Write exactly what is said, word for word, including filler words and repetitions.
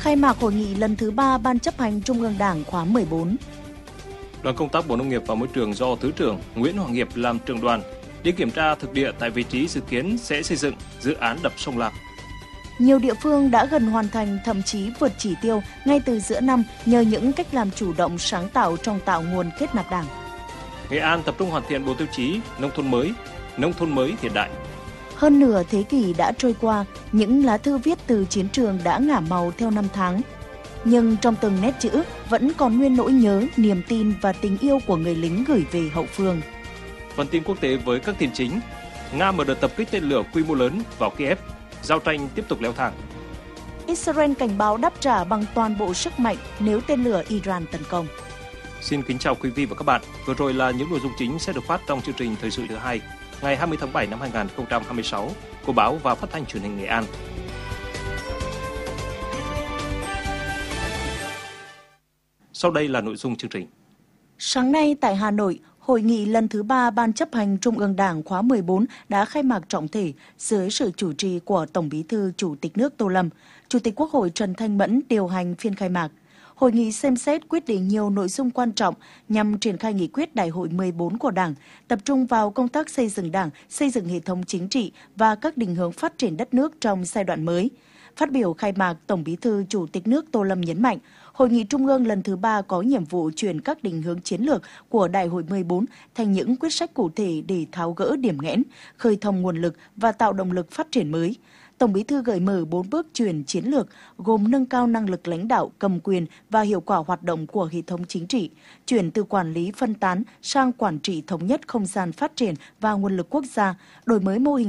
khai mạc hội nghị lần thứ ba Ban chấp hành Trung ương Đảng khóa mười bốn. Đoàn công tác Bộ Nông nghiệp và Môi trường do Thứ trưởng Nguyễn Hoàng Nghiệp làm trưởng đoàn đi kiểm tra thực địa tại vị trí dự kiến sẽ xây dựng dự án đập sông Lam. Nhiều địa phương đã gần hoàn thành, thậm chí vượt chỉ tiêu ngay từ giữa năm nhờ những cách làm chủ động sáng tạo trong tạo nguồn kết nạp Đảng. Nghệ An tập trung hoàn thiện bộ tiêu chí nông thôn mới, nông thôn mới hiện đại. Hơn nửa thế kỷ đã trôi qua, những lá thư viết từ chiến trường đã ngả màu theo năm tháng. Nhưng trong từng nét chữ vẫn còn nguyên nỗi nhớ, niềm tin và tình yêu của người lính gửi về hậu phương. Phần tin quốc tế với các tin chính. Nga mở đợt tập kích tên lửa quy mô lớn vào Kiev. Giao tranh tiếp tục leo thang. Israel cảnh báo đáp trả bằng toàn bộ sức mạnh nếu tên lửa Iran tấn công. Xin kính chào quý vị và các bạn. Vừa rồi là những nội dung chính sẽ được phát trong chương trình thời sự thứ hai ngày hai mươi tháng bảy năm hai nghìn không trăm hai mươi sáu của báo và phát thanh truyền hình Nghệ An. Sau đây là nội dung chương trình. Sáng nay tại Hà Nội, Hội nghị lần thứ ba Ban chấp hành Trung ương Đảng khóa mười bốn đã khai mạc trọng thể dưới sự chủ trì của Tổng Bí thư Chủ tịch nước Tô Lâm, Chủ tịch Quốc hội Trần Thanh Mẫn điều hành phiên khai mạc. Hội nghị xem xét quyết định nhiều nội dung quan trọng nhằm triển khai nghị quyết Đại hội mười bốn của Đảng, tập trung vào công tác xây dựng Đảng, xây dựng hệ thống chính trị và các định hướng phát triển đất nước trong giai đoạn mới. Phát biểu khai mạc, Tổng Bí thư Chủ tịch nước Tô Lâm nhấn mạnh, Hội nghị Trung ương lần thứ ba có nhiệm vụ chuyển các định hướng chiến lược của Đại hội mười bốn thành những quyết sách cụ thể để tháo gỡ điểm nghẽn, khơi thông nguồn lực và tạo động lực phát triển mới. Tổng Bí thư gợi mở bốn bước chuyển chiến lược gồm nâng cao năng lực lãnh đạo, cầm quyền và hiệu quả hoạt động của hệ thống chính trị, chuyển từ quản lý phân tán sang quản trị thống nhất không gian phát triển và nguồn lực quốc gia, đổi mới mô hình